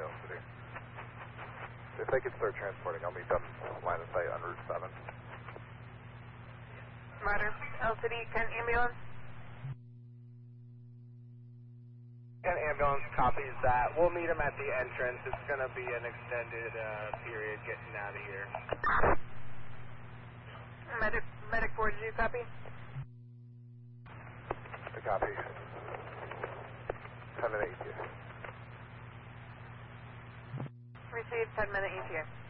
City. If they could start transporting, I'll meet them line of sight on Route 7. Roger. LCD, can ambulance? An ambulance copies that. We'll meet him at the entrance. It's going to be an extended period getting out of here. Medic 4, did you copy? I copy. 10-minute ETA. Received, 10-minute ETA.